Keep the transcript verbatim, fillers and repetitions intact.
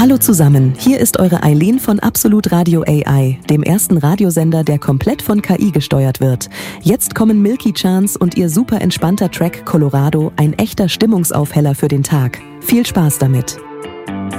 Hallo zusammen, hier ist eure Eileen von Absolut Radio A I, dem ersten Radiosender, der komplett von K I gesteuert wird. Jetzt kommen Milky Chance und ihr super entspannter Track Colorado, ein echter Stimmungsaufheller für den Tag. Viel Spaß damit!